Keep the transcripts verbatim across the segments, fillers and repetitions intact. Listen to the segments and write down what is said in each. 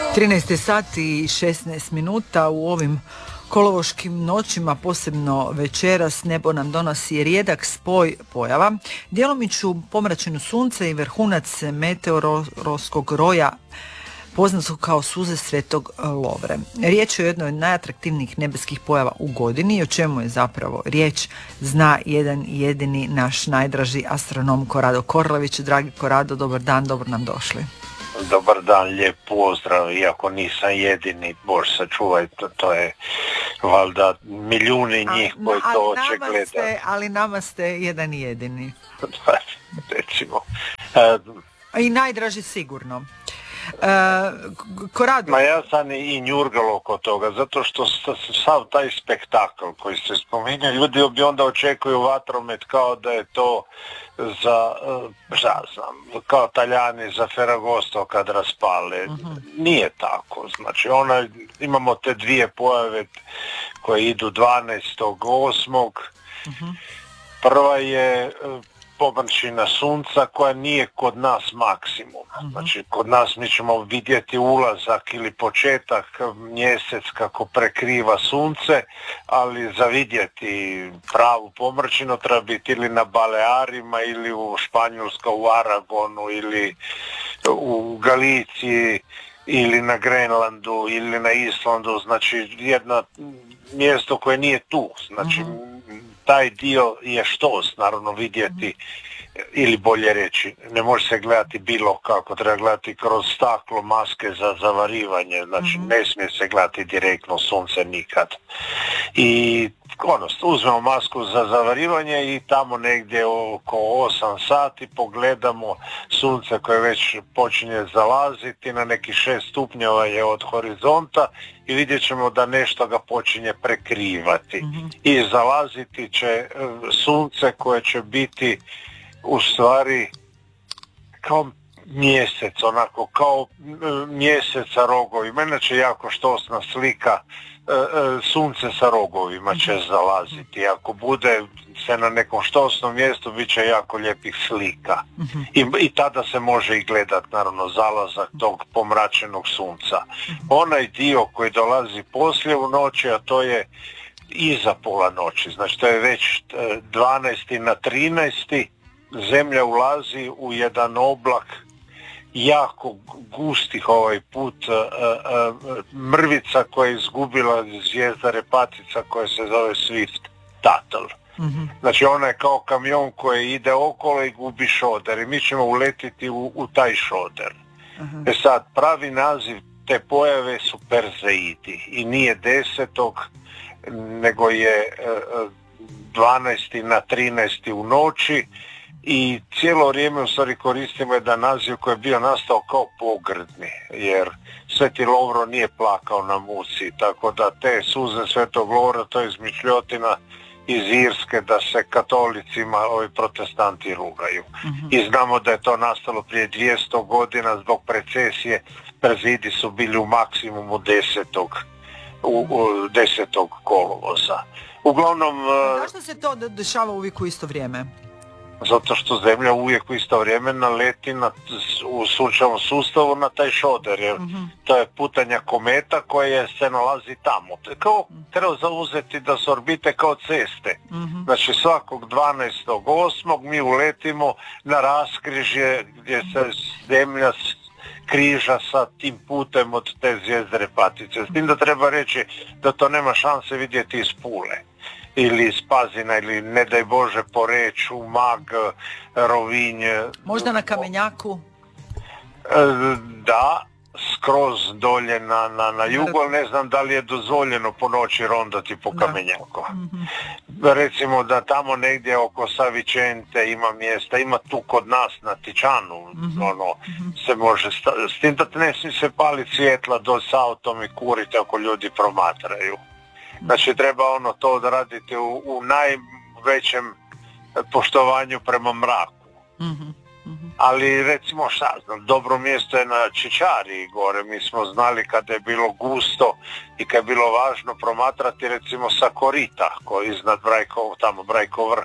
trinaest sati i šesnaest minuta u ovim kolovoškim noćima, posebno večeras, nebo nam donosi rijedak spoj pojava. Djelomiču pomračeno sunce i vrhunac meteorološkog roja poznat su kao suze Svetog Lovre. Riječ je o jednoj od najatraktivnijih nebeskih pojava u godini. O čemu je zapravo riječ zna jedan jedini naš najdraži astronom Korado Korlavić. Dragi Korado, dobar dan, dobro nam došli. Dobar dan, lijep pozdrav, iako nisam jedini, Bože sačuvaj, to, to je valjda milijuni njih A, koji ali to će nama gledati. ste, ali nama ste jedan jedini. Recimo. Uh, I najdraži sigurno. Uh, Korado. Ma ja sam i njurgal oko toga, zato što sav taj spektakl koji se spominje, ljudi bi onda očekuju vatromet kao da je to za, šta znam, kao Taljani za Ferragosto kad raspale. Uh-huh. Nije tako. Znači, ona, imamo te dvije pojave koje idu dvanaestog osmog Uh-huh. Prva je pomrčina sunca koja nije kod nas maksimum. Uh-huh. Znači, kod nas mi ćemo vidjeti ulazak ili početak mjesec kako prekriva sunce, ali za vidjeti pravu pomrčinu treba biti ili na Balearima ili u Španjolska u Aragonu ili u Galiciji ili na Grenlandu ili na Islandu, znači jedno mjesto koje nije tu, znači uh-huh. taj dio je štos naravno vidjeti, ili bolje reći, ne može se gledati bilo kako, treba gledati kroz staklo maske za zavarivanje, znači mm-hmm. ne smije se gledati direktno sunce nikad. I ono, uzmemo masku za zavarivanje i tamo negdje oko osam sati pogledamo sunce koje već počinje zalaziti, na nekih šest stupnjeva je od horizonta i vidjet ćemo da nešto ga počinje prekrivati. Mm-hmm. I zalaziti će sunce koje će biti u stvari kao mjesec, onako kao mjesec sa rogovima. Inače jako štosna slika, sunce sa rogovima će zalaziti. Ako bude se na nekom štosnom mjestu, bit će jako lijepih slika. I, i tada se može i gledat naravno zalazak tog pomračenog sunca. Onaj dio koji dolazi poslije u noći, a to je iza pola noći, znači to je već dvanaesti na trinaesti Zemlja ulazi u jedan oblak jako gustih ovaj put uh, uh, mrvica koja je izgubila zvijezda repatica koja se zove Swift Tuttle. Mm-hmm. Znači ona je kao kamion koji ide okolo i gubi šoder i mi ćemo uletiti u, u taj šoder. Mm-hmm. E sad, pravi naziv te pojave su Perzeidi i nije desetog nego je uh, dvanaesti na trinaesti u noći. I cijelo vrijeme u stvari koristimo jedan naziv koji je bio nastao kao pogrdni, jer Sveti Lovro nije plakao na muci, tako da te suze Svetog Lovra to je izmišljotina iz Irske da se katolicima ovi protestanti rugaju. Mm-hmm. I znamo da je to nastalo prije dvjesto godina zbog precesije, Perzidi su bili u maksimumu desetog u, u desetog kolovoza. Uglavnom... Zašto se to dešava uvijek u isto vrijeme? Zato što Zemlja uvijek u isto vrijeme naleti na, u sunčevom sustavu na taj šoder, jer mm-hmm. to je putanja kometa koje se nalazi tamo. Kao, treba zauzeti da su orbite kao ceste. Mm-hmm. Znači svakog dvanaestog osmog mi uletimo na raskrižje gdje se Zemlja križa sa tim putem od te zvijezde repatice. S tim da treba reći da to nema šanse vidjeti iz Pule ili iz Pazina, ili ne daj Bože Poreč, Umag, Rovinj. Možda na Kamenjaku? Da, skroz dolje na, na, na jugu, ali ne znam da li je dozvoljeno po noći rondati po Kamenjaku. Mm-hmm. Recimo da tamo negdje oko Savicente ima mjesta, ima tu kod nas na Tičanu, mm-hmm. ono, mm-hmm. se može, sta- s tim da ne smije se paliti svjetla do s autom i kuriti ako ljudi promatraju. Znači treba ono to odraditi u, u najvećem poštovanju prema mraku. Mm-hmm. Mm-hmm. Ali recimo šta znam, dobro mjesto je na Čičari gore, mi smo znali kada je bilo gusto i kada je bilo važno promatrati recimo sa Korita koji je iznad Brajkov, tamo Brajkov vrh.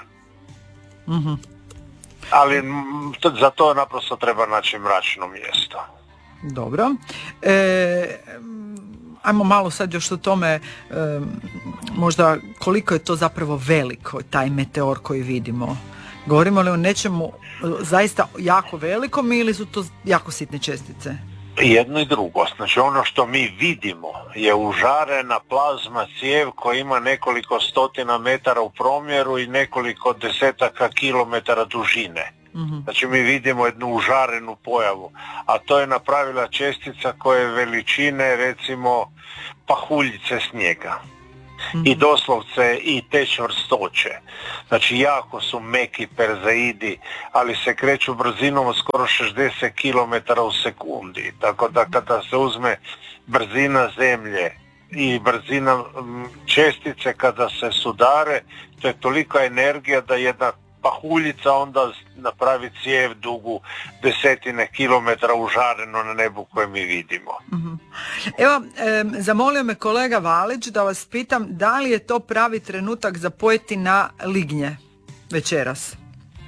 Mm-hmm. Ali to, za to naprosto treba naći mračno mjesto. Dobro. E, ajmo malo sad još o tome, e, možda koliko je to zapravo veliko, taj meteor koji vidimo. Govorimo li o nečemu zaista jako velikom ili su to jako sitne čestice? Jedno i drugo. Znači ono što mi vidimo je užarena plazma cijev koja ima nekoliko stotina metara u promjeru i nekoliko desetaka kilometara dužine. Mm-hmm. Znači mi vidimo jednu užarenu pojavu, a to je napravila čestica koja je veličine recimo pahuljice snijega. Mm-hmm. I doslovce i te čvrstoće. Znači jako su meki perzeidi, ali se kreću brzinom od skoro šezdeset kilometara u sekundi. Tako da kada se uzme brzina zemlje i brzina čestice kada se sudare, to je tolika energija da jedna pahuljica onda napravi cijev dugu desetine kilometara užareno na nebu koje mi vidimo. Mm-hmm. Evo, e, zamolio me kolega Valić da vas pitam da li je to pravi trenutak za pojeti na lignje večeras?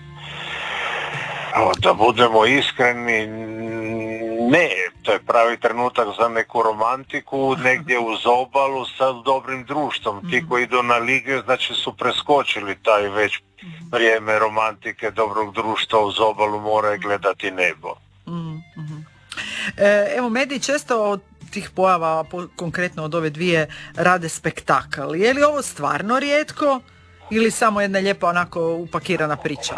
O, da budemo iskreni, ne, to je pravi trenutak za neku romantiku, negdje uz obalu sa dobrim društvom. Ti koji idu na lignje znači su preskočili taj već vrijeme romantike, dobrog društva uz obalu, mora gledati nebo. Mm-hmm. E, evo, mediji često od tih pojava, konkretno od ove dvije, rade spektakl. Je li ovo stvarno rijetko ili samo jedna lijepa onako upakirana priča?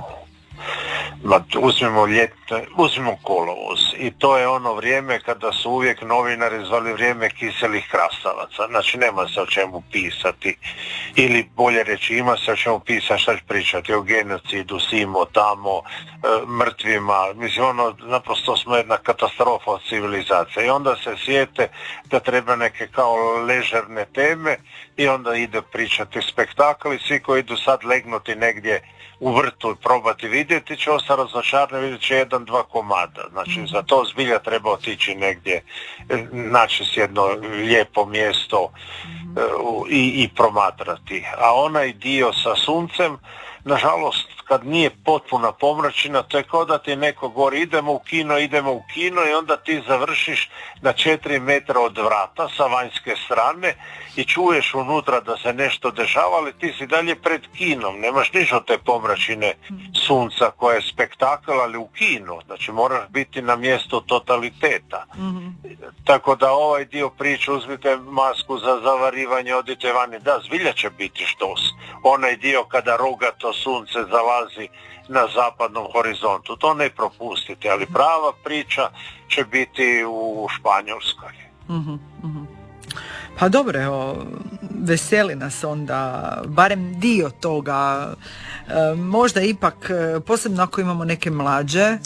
Ma, uzmimo ljetne, uzmimo kolovoz i to je ono vrijeme kada su uvijek novinari zvali vrijeme kiselih krastavaca. Znači nema se o čemu pisati ili bolje reći ima se o čemu pisati, šta će pričati o genocidu, simo, tamo, e, mrtvima. Mislim ono, naprosto smo jedna katastrofa od civilizacije i onda se sjete da treba neke kao ležerne teme i onda ide pričati spektakl i svi koji idu sad legnuti negdje u vrtu i probati vidjeti će ostati razočarani, vidjet će jedan, dva komada. Znači, za to zbilja treba otići negdje, naći si jedno lijepo mjesto uh, i, i promatrati. A onaj dio sa suncem, nažalost, kad nije potpuna pomračina, to je kao da ti neko govori idemo u kino, idemo u kino i onda ti završiš na četiri metra od vrata sa vanjske strane i čuješ unutra da se nešto dešava, ali ti si dalje pred kinom, nemaš ništa od te pomračine sunca koja je spektakl, ali u kinu, znači moraš biti na mjestu totaliteta. Mm-hmm. Tako da ovaj dio priče, uzmite masku za zavarivanje, odite vani, da, zbilja će biti štos. Onaj dio kada rogato sunce zalazi na zapadnom horizontu, to ne propustite, ali prava priča će biti u Španjolskoj. Mm-hmm, mm-hmm. Pa dobro, evo, veseli nas onda, barem dio toga, e, možda ipak, posebno ako imamo neke mlađe, e,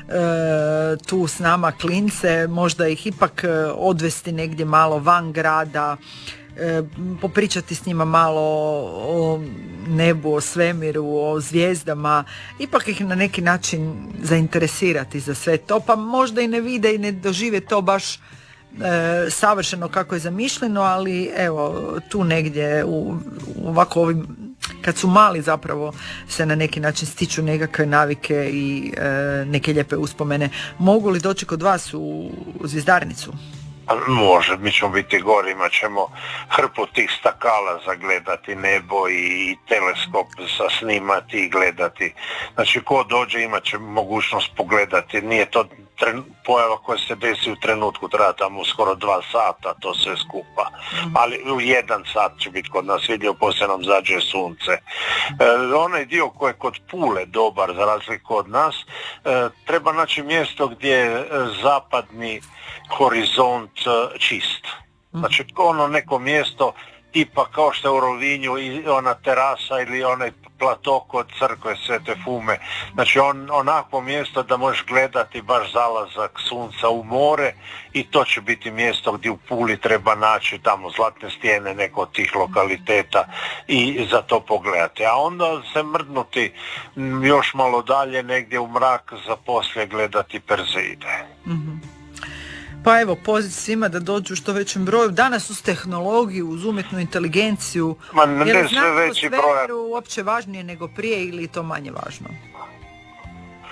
tu s nama klince, možda ih ipak odvesti negdje malo van grada, e, popričati s njima malo o nebu, o svemiru, o zvijezdama, ipak ih na neki način zainteresirati za sve to, pa možda i ne vide i ne dožive to baš e, savršeno kako je zamišljeno, ali evo tu negdje u, u ovako ovim, kad su mali zapravo se na neki način stiču nekakve navike i e, neke lijepe uspomene. Mogu li doći kod vas u, u Zvjezdarnicu? Može, mi ćemo biti gori, imat ćemo hrpu tih stakala za gledati nebo i teleskop za snimati i gledati. Znači ko dođe imat će mogućnost pogledati, nije to tren, pojava koja se desi u trenutku, treba tamo skoro dva sata to sve skupa, ali u jedan sat će biti kod nas vidljivo, poslije nam zađe sunce. E, onaj dio koji je kod Pule dobar za razliku od nas, e, treba naći mjesto gdje je zapadni horizont čist. Znači ono neko mjesto tipa kao što je u Rovinju i ona terasa ili onaj plato kod crkve Svete Fume. Znači on, onako mjesto da možeš gledati baš zalazak sunca u more i to će biti mjesto gdje u Puli treba naći tamo Zlatne stijene, neko od tih lokaliteta i za to pogledati. A onda se mrdnuti još malo dalje negdje u mrak za poslije gledati Perzeide. Mm-hmm. Pa evo, poziv svima da dođu u što većem broju. Danas uz tehnologiju, uz umjetnu inteligenciju. Ma ne, je li sve veći broj. Uopće važnije nego prije ili to manje važno?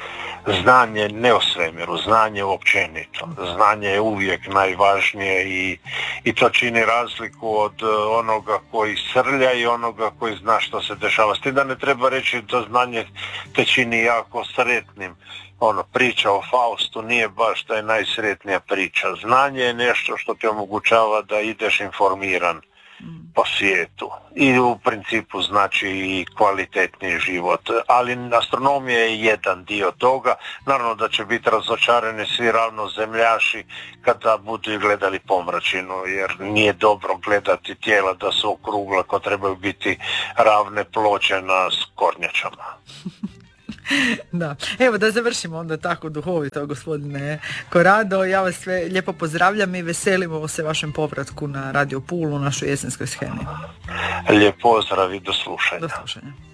znanje ne o svemiru, znanje općenito. Znanje je uvijek najvažnije i, i to čini razliku od onoga koji srlja i onoga koji zna što se dešava. S tim da ne treba reći da znanje te čini jako sretnim. Ono, priča o Faustu nije baš da je najsretnija priča. Znanje je nešto što ti omogućava da ideš informiran po svijetu i u principu znači i kvalitetniji život, ali astronomija je jedan dio toga. Naravno da će biti razočarani svi ravnozemljaši kada budu gledali pomračinu, jer nije dobro gledati tijela da su okrugla ko trebaju biti ravne ploče na kornjačama. Da, evo da završimo onda tako duhovito, gospodine Korado. Ja vas sve lijepo pozdravljam i veselimo se vašem povratku na Radio Pulu u našoj jesenskoj shemi. Lijep pozdrav i do slušanja. Do slušanja.